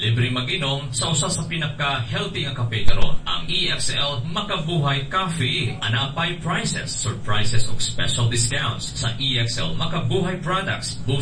libre mag-inom sa usa sa pinaka-healthy nga kape karon, ang EXL Makabuhay Coffee. Anapay prices, surprises ug special discounts sa EXL Makabuhay products.